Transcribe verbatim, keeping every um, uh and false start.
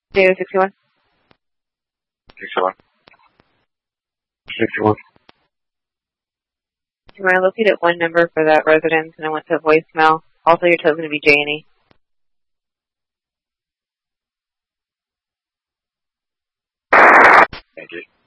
Data sixty-one. sixty-one. sixty-one. When I located one number for that residence and I went to voicemail, also your total is going to be J and E. Thank you.